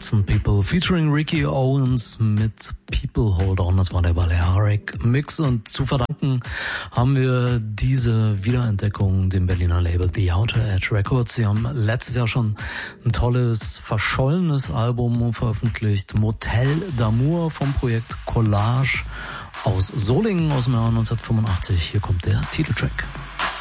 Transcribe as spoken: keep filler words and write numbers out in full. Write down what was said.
Hudson People featuring Ricky Owens mit People Hold On. Das war der Balearic Mix und zu verdanken haben wir diese Wiederentdeckung dem Berliner Label The Outer Edge Records. Sie haben letztes Jahr schon ein tolles, verschollenes Album veröffentlicht, Motel d'Amour vom Projekt Collage aus Solingen aus dem Jahr neunzehnhundertfünfundachtzig. Hier kommt der Titeltrack.